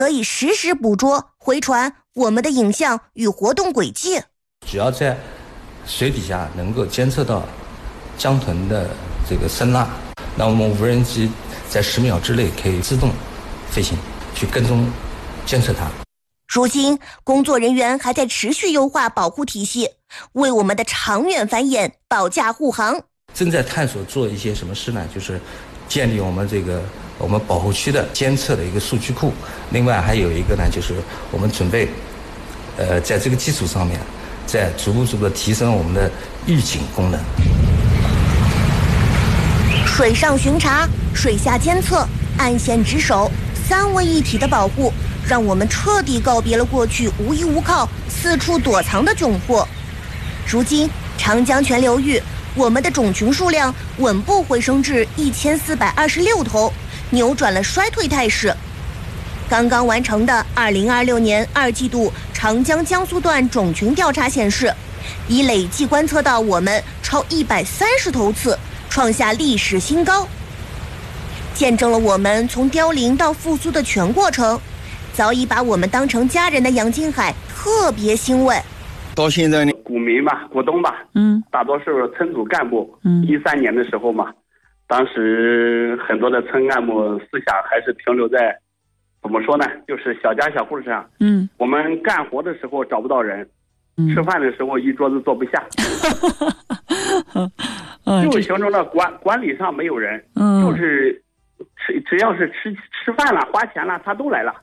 可以实时捕捉、回传我们的影像与活动轨迹。 只要在水底下能够监测到江豚的这个声呐，那我们无人机在10秒之内可以自动飞行去跟踪监测它。 如今，工作人员还在持续优化保护体系，为我们的长远繁衍保驾护航。 正在探索做一些什么事呢？就是建立我们保护区的监测的一个数据库。另外还有一个呢，就是我们准备在这个基础上面再逐步的提升我们的预警功能。 水上巡查、水下监测、岸线值守，3位一体的保护，让我们彻底告别了过去无依无靠、四处躲藏的窘迫。如今，长江全流域我们的种群数量稳步回升至1426头，扭转了衰退态势。刚刚完成的2026年2季度长江江苏段种群调查显示，已累计观测到我们超130头次，创下历史新高，见证了我们从凋零到复苏的全过程。早已把我们当成家人的杨金海特别欣慰。 到现在呢，股民吧、股东吧，大多数村组干部，13年的时候嘛，当时很多的村干部思想还是停留在怎么说呢，就是小家小户上。我们干活的时候找不到人，吃饭的时候一桌子坐不下，就形成了管理上没有人，就是只要是吃饭了、花钱了，他都来了。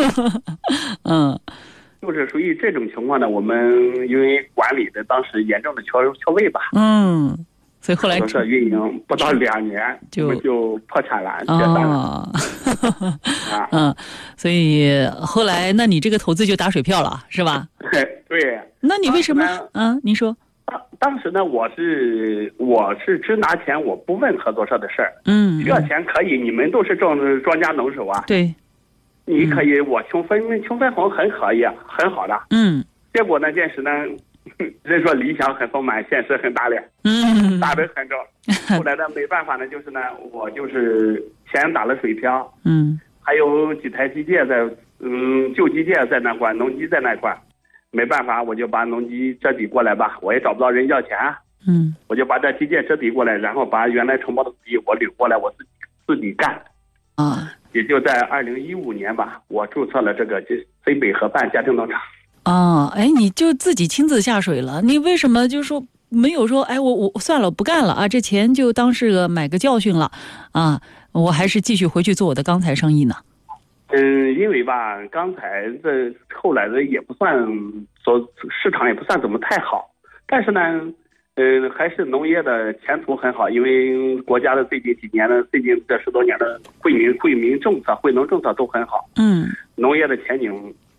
就是属于这种情况呢，我们因为管理的当时严重的缺位吧， 所以后来这运营不到2年就破产了，解散了。 所以后来那你这个投资就打水漂了，是吧？ 对。 那你为什么？您说。 当时呢，我是只拿钱，我不问合作社的事儿。需要钱可以，你们都是庄家能手啊。对。你可以，我穷分红很可以，很好的。结果那件事呢，人说理想很丰满，现实很打脸。打得很重。后来呢，没办法呢，就是呢，我就是钱打了水漂。还有几台机械在，旧机械在那块，农机在那块，没办法，我就把农机折抵过来吧，我也找不到人要钱。我就把这机械折抵过来，然后把原来承包的土地我领过来，我自己干。也就在2015年吧，我注册了这个非北河畔家庭农场。你就自己亲自下水了？你为什么就说没有说，我算了，不干了啊？这钱就当是个买个教训了啊！我还是继续回去做我的钢材生意呢？因为吧，钢材这后来的也不算说市场也不算怎么太好，但是呢。还是农业的前途很好，因为国家的最近几年的最近这10多年的惠民政策、惠农政策都很好。农业的前景，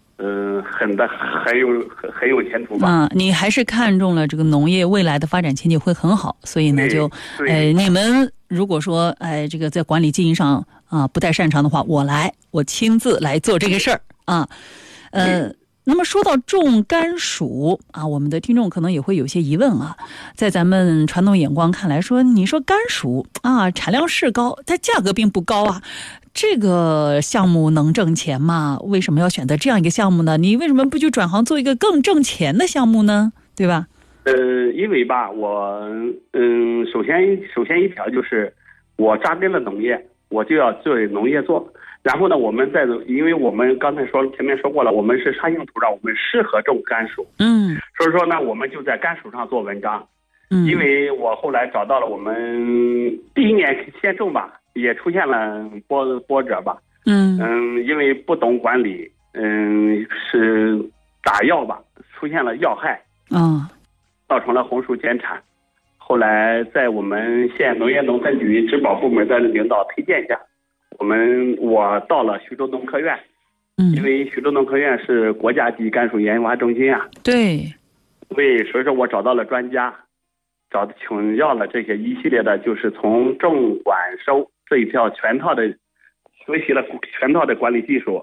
很有前途吧。你还是看中了这个农业未来的发展前景会很好，所以呢，你们如果说这个在管理经营上不太擅长的话，我亲自来做这个事儿啊。那么说到种甘薯我们的听众可能也会有些疑问在咱们传统眼光看来说，你说甘薯产量是高，但价格并不高这个项目能挣钱吗？为什么要选择这样一个项目呢？你为什么不去转行做一个更挣钱的项目呢？对吧？因为吧，我首先一条就是我扎根了农业，我就要做农业做。然后呢，因为我们刚才前面说过了，我们是沙性土壤，我们适合种甘薯。所以说呢，我们就在甘薯上做文章。因为我后来找到了我们第1年先种吧，也出现了波折吧。因为不懂管理，是打药吧，出现了药害。造成了红薯减产。后来在我们县农业农分局植保部门的领导推荐下，我到了徐州农科院。因为徐州农科院是国家级甘薯研发中心对，所以说我找到了专家，请教了这些一系列的，就是从种管收这一条学习了全套的管理技术。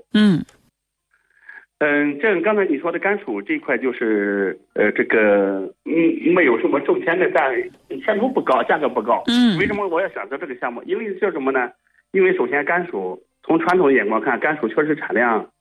这刚才你说的甘薯这一块就是这个没有什么挣钱的，但前途不高，价格不高。为什么我要选择这个项目？因为叫什么呢？因为首先甘薯从传统眼光看，甘薯确实产量